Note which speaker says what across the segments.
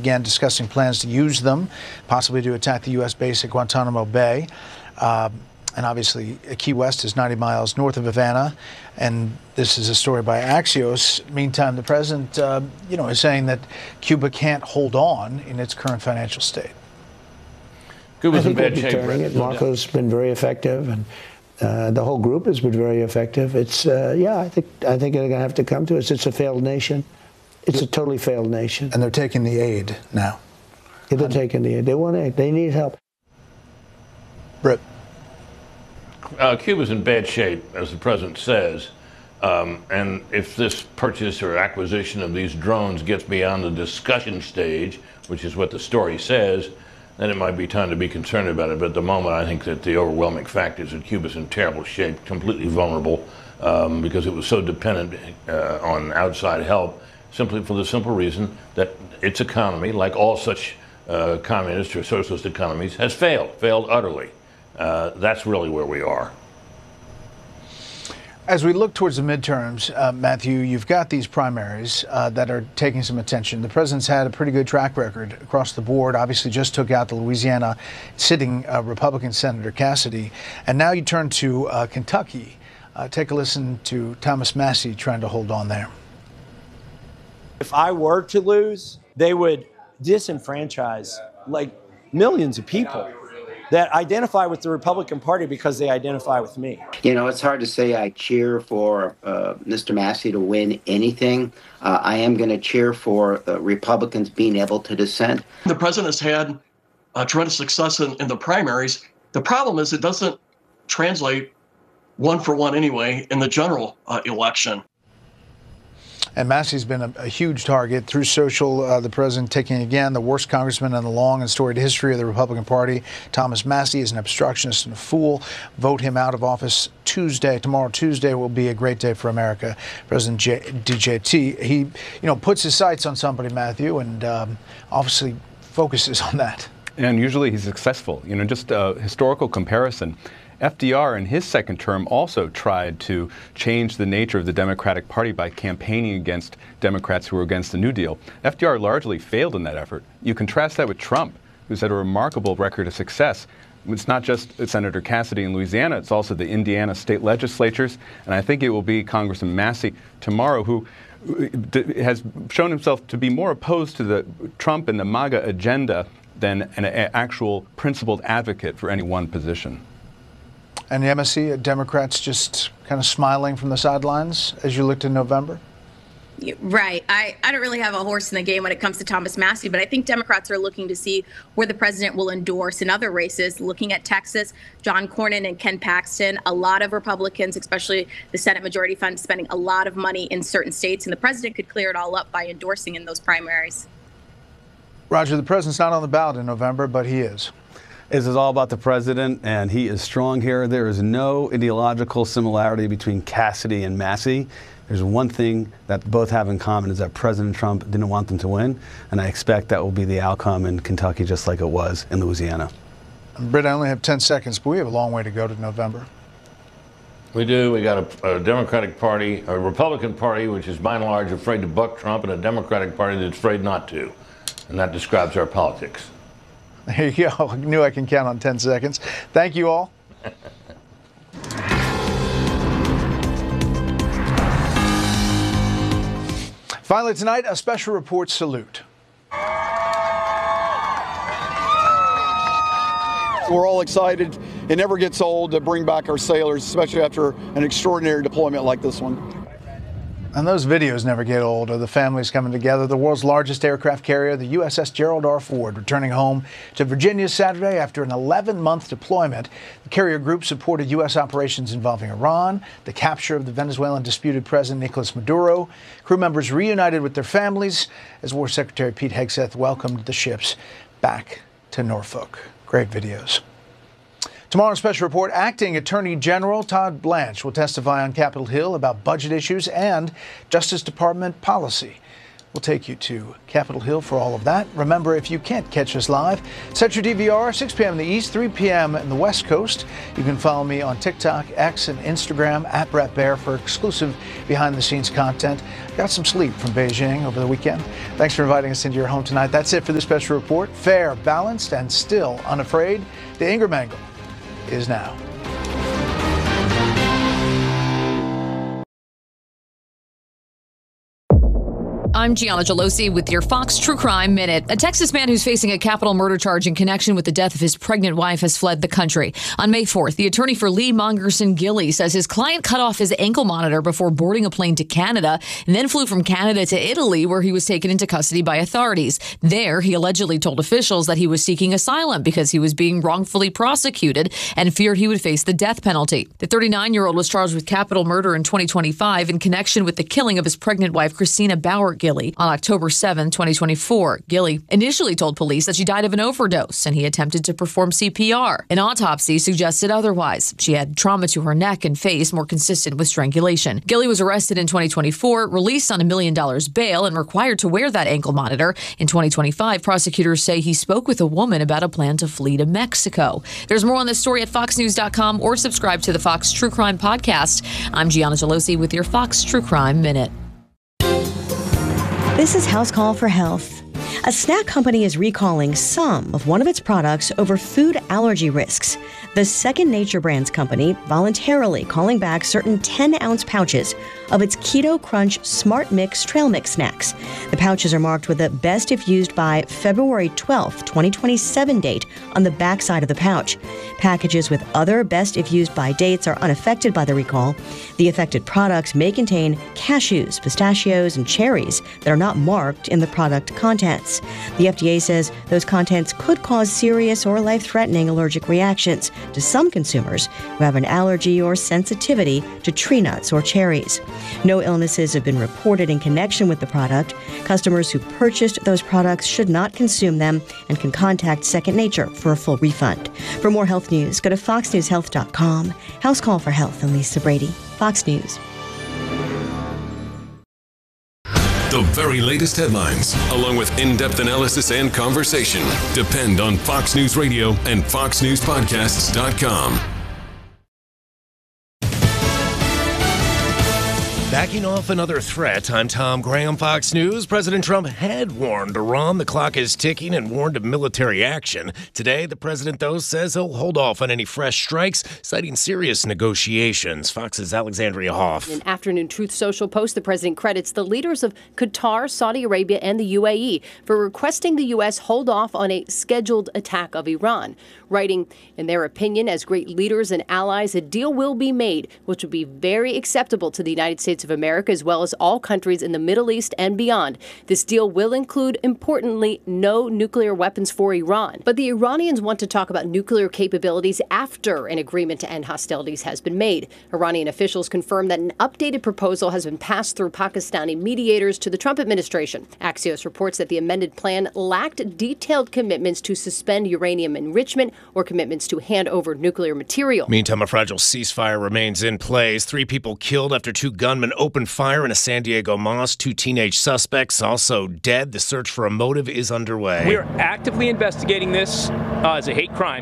Speaker 1: began discussing plans to use them, possibly to attack the U.S. base at Guantanamo Bay. And obviously, Key West is 90 miles north of Havana. And this is a story by Axios. Meantime, the president, is saying that Cuba can't hold on in its current financial state.
Speaker 2: Cuba's in bad shape. Marco's been very effective, and the whole group has been very effective. It's I think they're going to have to come to us. It's a failed nation. It's a totally failed nation.
Speaker 1: And they're taking the aid now.
Speaker 2: Yeah, they're taking the aid. They want aid. They need help.
Speaker 1: Britt.
Speaker 3: Cuba's in bad shape, as the president says. And if this purchase or acquisition of these drones gets beyond the discussion stage, which is what the story says, then it might be time to be concerned about it. But at the moment, I think that the overwhelming fact is that Cuba's in terrible shape, completely vulnerable, because it was so dependent on outside help, simply for the simple reason that its economy, like all such communist or socialist economies, has failed utterly. That's really where we are.
Speaker 1: As we look towards the midterms, Matthew, you've got these primaries that are taking some attention. The president's had a pretty good track record across the board, obviously just took out the Louisiana sitting Republican Senator Cassidy. And now you turn to Kentucky. Take a listen to Thomas Massie trying to hold on there.
Speaker 4: If I were to lose, they would disenfranchise like millions of people that identify with the Republican Party because they identify with me.
Speaker 5: You know, it's hard to say I cheer for Mr. Massie to win anything. I am going to cheer for Republicans being able to dissent.
Speaker 6: The president has had tremendous success in the primaries. The problem is it doesn't translate one for one anyway in the general election.
Speaker 1: And Massie's been a huge target through social. The president taking again the worst congressman in the long and storied history of the Republican Party. Thomas Massie is an obstructionist and a fool. Vote him out of office Tuesday. Tomorrow, Tuesday, will be a great day for America. President DJT, he puts his sights on somebody, Matthew, and obviously focuses on that.
Speaker 7: And usually he's successful. Just a historical comparison. FDR in his second term also tried to change the nature of the Democratic Party by campaigning against Democrats who were against the New Deal. FDR largely failed in that effort. You contrast that with Trump, who's had a remarkable record of success. It's not just Senator Cassidy in Louisiana, it's also the Indiana state legislatures, and I think it will be Congressman Massie tomorrow who has shown himself to be more opposed to the Trump and the MAGA agenda than an actual principled advocate for any one position.
Speaker 1: And the MSC, Democrats just kind of smiling from the sidelines as you looked in November?
Speaker 8: Right. I don't really have a horse in the game when it comes to Thomas Massie, but I think Democrats are looking to see where the president will endorse in other races. Looking at Texas, John Cornyn and Ken Paxton, a lot of Republicans, especially the Senate Majority Fund, spending a lot of money in certain states, and the president could clear it all up by endorsing in those primaries.
Speaker 1: Roger, the president's not on the ballot in November, but he is.
Speaker 9: This is all about the president, and he is strong here. There is no ideological similarity between Cassidy and Massie. There's one thing that both have in common is that President Trump didn't want them to win, and I expect that will be the outcome in Kentucky just like it was in Louisiana.
Speaker 1: Britt, I only have 10 seconds, but we have a long way to go to November.
Speaker 3: We do. We got a Democratic Party, a Republican Party, which is by and large afraid to buck Trump, and a Democratic Party that's afraid not to. And that describes our politics.
Speaker 1: There you go. I knew I can count on 10 seconds. Thank you all. Finally tonight, a special report salute.
Speaker 10: We're all excited. It never gets old to bring back our sailors, especially after an extraordinary deployment like this one.
Speaker 1: And those videos never get old of the families coming together. The world's largest aircraft carrier, the USS Gerald R. Ford, returning home to Virginia Saturday after an 11-month deployment. The carrier group supported U.S. operations involving Iran, the capture of the Venezuelan disputed President Nicolas Maduro. Crew members reunited with their families as War Secretary Pete Hegseth welcomed the ships back to Norfolk. Great videos. Tomorrow's special report, Acting Attorney General Todd Blanche will testify on Capitol Hill about budget issues and Justice Department policy. We'll take you to Capitol Hill for all of that. Remember, if you can't catch us live, set your DVR, 6 p.m. in the East, 3 p.m. in the West Coast. You can follow me on TikTok, X, and Instagram at Brett Baer for exclusive behind-the-scenes content. Got some sleep from Beijing over the weekend. Thanks for inviting us into your home tonight. That's it for this special report. Fair, balanced, and still unafraid. The Ingram Angle is now.
Speaker 11: I'm Gianna Gelosi with your Fox True Crime Minute. A Texas man who's facing a capital murder charge in connection with the death of his pregnant wife has fled the country. On May 4th, the attorney for Lee Mongerson Gilley says his client cut off his ankle monitor before boarding a plane to Canada and then flew from Canada to Italy, where he was taken into custody by authorities. There, he allegedly told officials that he was seeking asylum because he was being wrongfully prosecuted and feared he would face the death penalty. The 39-year-old was charged with capital murder in 2025 in connection with the killing of his pregnant wife, Christina Bauer Gilley, on October 7, 2024. Gilley initially told police that she died of an overdose and he attempted to perform CPR. An autopsy suggested otherwise. She had trauma to her neck and face more consistent with strangulation. Gilley was arrested in 2024, released on $1 million bail, and required to wear that ankle monitor. In 2025, prosecutors say he spoke with a woman about a plan to flee to Mexico. There's more on this story at foxnews.com or subscribe to the Fox True Crime podcast. I'm Gianna Gelosi with your Fox True Crime Minute.
Speaker 12: This is House Call for Health. A snack company is recalling some of one of its products over food allergy risks. The Second Nature Brands company voluntarily calling back certain 10-ounce pouches of its Keto Crunch Smart Mix Trail Mix snacks. The pouches are marked with a best if used by February 12, 2027 date on the backside of the pouch. Packages with other best if used by dates are unaffected by the recall. The affected products may contain cashews, pistachios, and cherries that are not marked in the product contents. The FDA says those contents could cause serious or life-threatening allergic reactions to some consumers who have an allergy or sensitivity to tree nuts or cherries. No illnesses have been reported in connection with the product. Customers who purchased those products should not consume them and can contact Second Nature for a full refund. For more health news, go to foxnewshealth.com. House Call for Health and Lisa Brady, Fox News.
Speaker 13: The very latest headlines, along with in-depth analysis and conversation, depend on Fox News Radio and FoxNewsPodcasts.com.
Speaker 14: Backing off another threat, I'm Tom Graham, Fox News. President Trump had warned Iran the clock is ticking and warned of military action. Today, the president, though, says he'll hold off on any fresh strikes, citing serious negotiations. Fox's Alexandria Hoff.
Speaker 15: In an afternoon Truth Social post, the president credits the leaders of Qatar, Saudi Arabia, and the UAE for requesting the U.S. hold off on a scheduled attack of Iran. Writing, in their opinion, as great leaders and allies, a deal will be made, which would be very acceptable to the United States of America, as well as all countries in the Middle East and beyond. This deal will include, importantly, no nuclear weapons for Iran. But the Iranians want to talk about nuclear capabilities after an agreement to end hostilities has been made. Iranian officials confirmed that an updated proposal has been passed through Pakistani mediators to the Trump administration. Axios reports that the amended plan lacked detailed commitments to suspend uranium enrichment or commitments to hand over nuclear material.
Speaker 14: Meantime, a fragile ceasefire remains in place. 3 people killed after 2 gunmen opened fire in a San Diego mosque. 2 teenage suspects also dead. The search for a motive is underway.
Speaker 16: We are actively investigating this as a hate crime.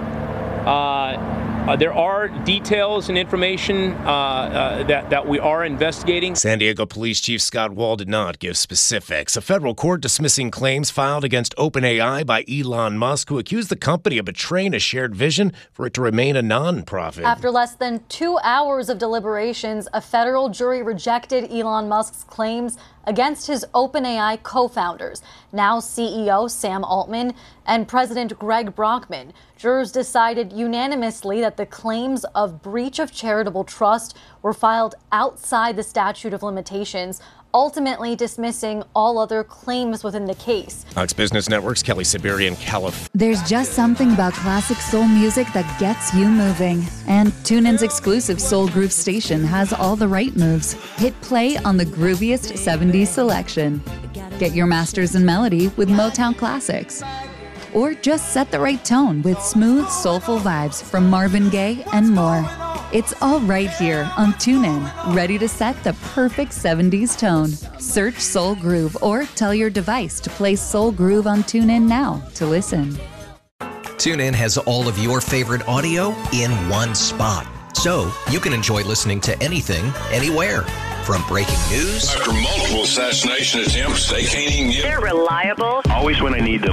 Speaker 16: There are details and information that we are investigating.
Speaker 14: San Diego Police Chief Scott Wall did not give specifics. A federal court dismissing claims filed against OpenAI by Elon Musk, who accused the company of betraying a shared vision for it to remain a nonprofit.
Speaker 17: After less than 2 hours of deliberations, a federal jury rejected Elon Musk's claims against his OpenAI co-founders, now CEO Sam Altman and President Greg Brockman. Jurors decided unanimously that the claims of breach of charitable trust were filed outside the statute of limitations, ultimately dismissing all other claims within the case.
Speaker 14: Fox Business Network's Kelly Siberian, California.
Speaker 18: There's just something about classic soul music that gets you moving. And TuneIn's exclusive Soul Groove station has all the right moves. Hit play on the grooviest 70s selection. Get your masters in melody with Motown classics. Or just set the right tone with smooth, soulful vibes from Marvin Gaye and more. It's all right here on TuneIn, ready to set the perfect 70s tone. Search Soul Groove or tell your device to play Soul Groove on TuneIn now to listen.
Speaker 19: TuneIn has all of your favorite audio in one spot, so you can enjoy listening to anything, anywhere. From breaking news.
Speaker 20: After multiple assassination attempts, they can't even get...
Speaker 21: They're reliable.
Speaker 20: Always when I need them.